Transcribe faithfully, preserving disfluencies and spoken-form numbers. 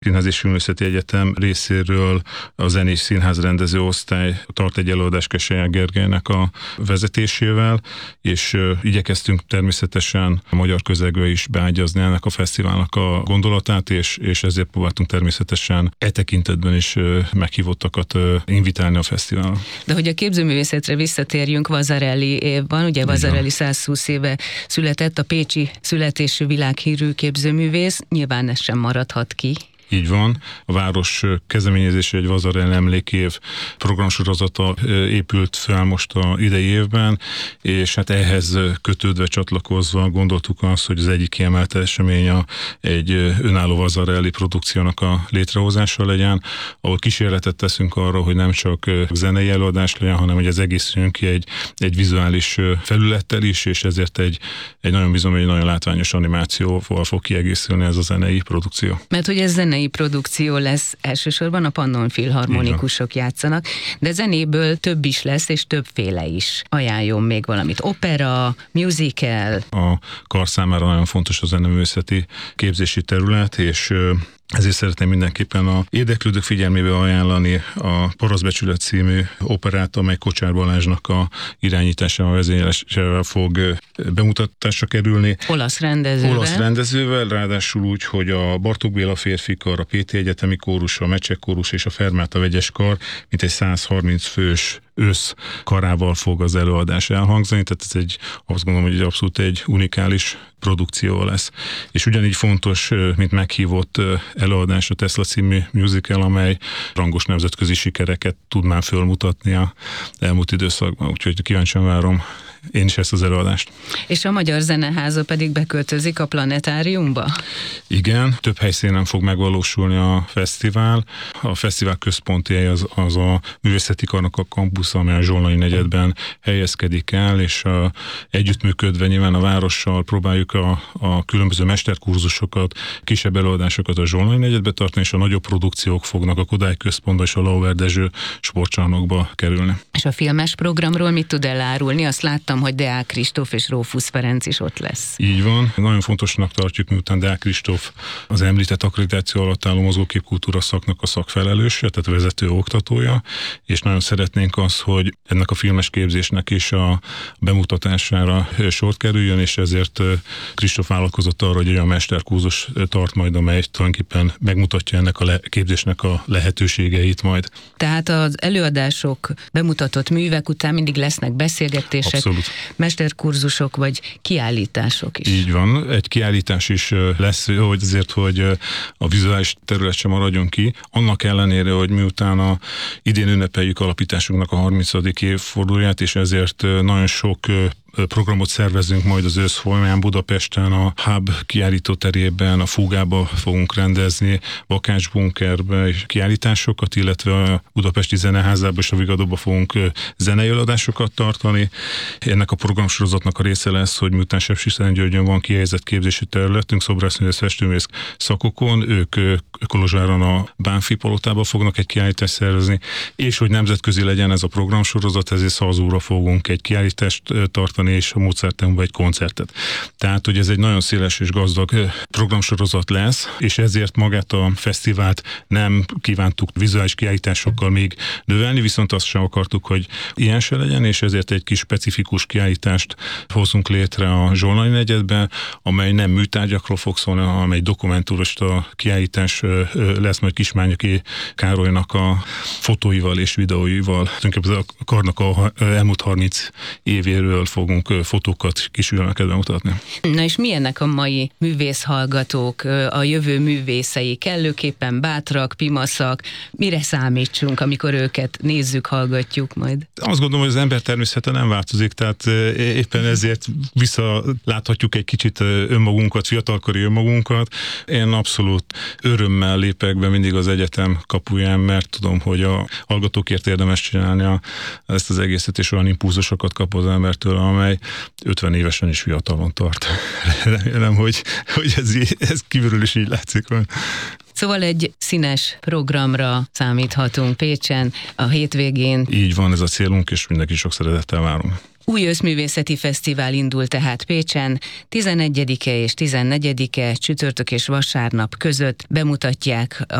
Színház és Filmművészeti Egyetem részéről a zenés színház rendező osztály tart egy előadást Kesselyák Gergelynek a vezetésével, és igyekeztünk természetesen a magyar közegbe is beágyazni ennek a fesztiválnak a gondolatát, és, és ezért próbáltunk természetesen e tekintetben is meghívottakat invitálni a fesztiválra. De hogy a képzőművészetre visszatérjünk, Vasarely évban, ugye Vasarely száz húsz éve született, a pécsi születésű világhírű képzőművész, nyilván ez sem maradhat ki. Így van. A város kezdeményezése egy Vasarely emlékév programsorozata épült fel most a idei évben, és hát ehhez kötődve, csatlakozva gondoltuk azt, hogy az egyik kiemelt esemény a egy önálló Vasarely produkciónak a létrehozása legyen, ahol kísérletet teszünk arra, hogy nem csak zenei előadás legyen, hanem hogy az egész jön ki egy, egy vizuális felülettel is, és ezért egy, egy nagyon bizony, egy nagyon látványos animációval fog kiegészülni ez a zenei produkció. Mert hogy ez zenei produkció lesz, elsősorban a Pannon Filharmonikusok játszanak, de zenéből több is lesz, és többféle is. Ajánljon még valamit. Opera, musical. A kar számára nagyon fontos a zeneművészeti képzési terület, és ezért szeretném mindenképpen a érdeklődők figyelmébe ajánlani a Parasztbecsület című operát, amely Kocsár Balázsnak a irányításával, vezénylésével fog bemutatásra kerülni. Olasz rendezővel. Olasz rendezővel, ráadásul úgy, hogy a Bartók Béla férfikar, a Péti Egyetemi Kórus, a Mecsek Kórus és a Fermáta vegyes kar, mint egy száz harminc fős össz karával fog az előadás elhangzani, tehát ez egy, azt gondolom, hogy egy abszolút egy unikális produkció lesz. És ugyanígy fontos, mint meghívott előadás a Tesla című musical, amely rangos nemzetközi sikereket tud már fölmutatni a elmúlt időszakban, úgyhogy kíváncsian várom én is ezt az előadást. És a Magyar Zeneháza pedig beköltözik a Planetáriumba? Igen, több helyszínen fog megvalósulni a fesztivál. A fesztivál központi hely az, az a Művészeti Karnak a kampusz, amely a Zsolnai negyedben helyezkedik el, és a, együttműködve nyilván a várossal próbáljuk a, a különböző mesterkurzusokat, kisebb előadásokat a Zsolnai negyedbe tartani, és a nagyobb produkciók fognak a Kodály Központba és a Lauer Dezső sportcsarnokba kerülni. És a filmes programról mit tud elárulni? Azt láttam, hogy Deák Kristóf és Rófusz Ferenc is ott lesz. Így van. Nagyon fontosnak tartjuk, miután Deák Kristóf az említett akkreditáció alatt álló mozgóképkultúra szaknak a szakfelelőse, tehát vezető oktatója, és nagyon szeretnénk az, hogy ennek a filmes képzésnek is a bemutatására sort kerüljön, és ezért Kristóf vállalkozott arra, hogy olyan mesterkurzus tart majd, amely tulajdonképpen megmutatja ennek a le- képzésnek a lehetőségeit majd. Tehát az előadások, bemutatott művek után mindig lesznek beszélgetések, Abszolút. mesterkurzusok vagy kiállítások is. Így van, egy kiállítás is lesz, hogy azért, hogy a vizuális terület sem maradjon ki, annak ellenére, hogy miután a idén ünnepeljük alapításunknak a harmincadik évfordulóját, és ezért nagyon sok programot szervezünk majd az ősz folyamán Budapesten, a Hub kiállítóterében, a Fúgába fogunk rendezni, Bakács bunkerbe is kiállításokat, illetve a Budapesti Zeneházába és a Vigadóba fogunk zenei előadásokat tartani. Ennek a programsorozatnak a része lesz, hogy miután Sepsiszentgyörgyön van kihelyezett képzési területünk, szobrászművész, festőművész szakokon, ők Kolozsváron a Bánfi Palotába fognak egy kiállítást szervezni, és hogy nemzetközi legyen ez a programsorozat, ezért Szalzóra fogunk egy kiállítást tartani, és a Mozarteumban egy koncertet. Tehát, hogy ez egy nagyon széles és gazdag programsorozat lesz, és ezért magát a fesztivált nem kívántuk vizuális kiállításokkal még növelni, viszont azt sem akartuk, hogy ilyen se legyen, és ezért egy kis specifikus kiállítást hozunk létre a Zsolnai negyedben, amely nem műtárgyakról fog szólni, hanem egy dokumenturista kiállítás lesz majd Kismányoki Károlynak a fotóival és videóival. Tulajdonképpen a karnak a elmúlt harminc évéről fog fogunk fotókat, kisfilmeket bemutatni. Na és milyennek a mai művészhallgatók, a jövő művészei? Kellőképpen bátrak, pimaszak? Mire számítsunk, amikor őket nézzük, hallgatjuk majd? Azt gondolom, hogy az ember természete nem változik, tehát éppen ezért visszaláthatjuk egy kicsit önmagunkat, fiatalkori önmagunkat. Én abszolút örömmel lépek be mindig az egyetem kapuján, mert tudom, hogy a hallgatókért érdemes csinálni a, ezt az egészet, és olyan impulzusokat kap az embertől, amely ötven évesen is fiatalon tart. Remélem, hogy, hogy ez, ez kívülről is így látszik. Szóval egy színes programra számíthatunk Pécsen a hétvégén. Így van, ez a célunk, és mindenki sok szeretettel várom. Új Összművészeti Fesztivál indul tehát Pécsen, tizenegyedike és tizennegyedike csütörtök és vasárnap között bemutatják